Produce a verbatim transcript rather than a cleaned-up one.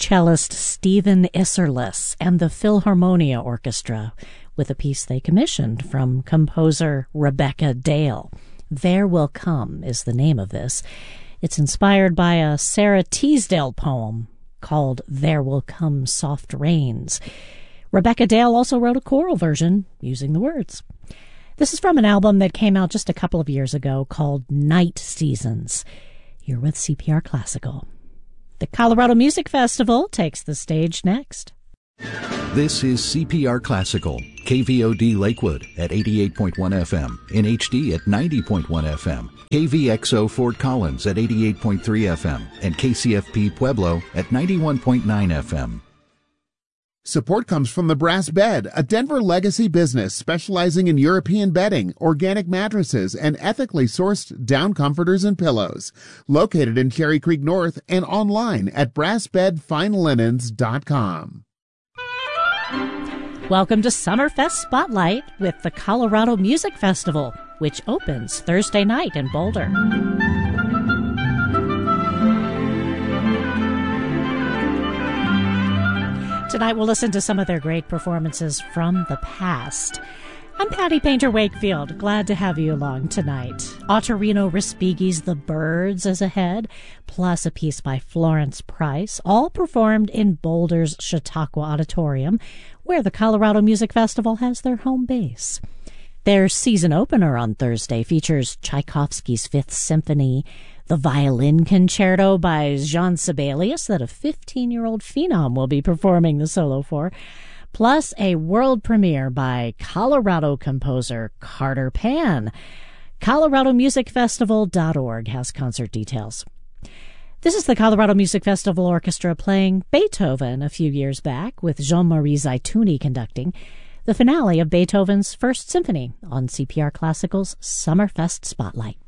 cellist Stephen Isserlis and the Philharmonia Orchestra with a piece they commissioned from composer Rebecca Dale. There Will Come is the name of this. It's inspired by a Sarah Teasdale poem called There Will Come Soft Rains. Rebecca Dale also wrote a choral version using the words. This is from an album that came out just a couple of years ago called Night Seasons. You're with C P R Classical. The Colorado Music Festival takes the stage next. This is C P R Classical, K V O D Lakewood at eighty-eight point one F M, in H D at ninety point one F M, K V X O Fort Collins at eighty-eight point three F M, and K C F P Pueblo at ninety-one point nine F M. Support comes from the Brass Bed, a Denver legacy business specializing in European bedding, organic mattresses, and ethically sourced down comforters and pillows. Located in Cherry Creek North and online at brass bed fine linens dot com. Welcome to Summerfest Spotlight with the Colorado Music Festival, which opens Thursday night in Boulder. Tonight we'll listen to some of their great performances from the past. I'm Patty Painter Wakefield. Glad to have you along tonight. Ottorino Respighi's The Birds is ahead, plus a piece by Florence Price, all performed in Boulder's Chautauqua Auditorium, where the Colorado Music Festival has their home base. Their season opener on Thursday features Tchaikovsky's Fifth Symphony, the Violin Concerto by Jean Sibelius that a fifteen-year-old phenom will be performing the solo for, plus a world premiere by Colorado composer Carter Pan. Colorado Music Festival dot org has concert details. This is the Colorado Music Festival Orchestra playing Beethoven a few years back with Jean-Marie Zaituni conducting the finale of Beethoven's First Symphony on C P R Classical's Summerfest Spotlight.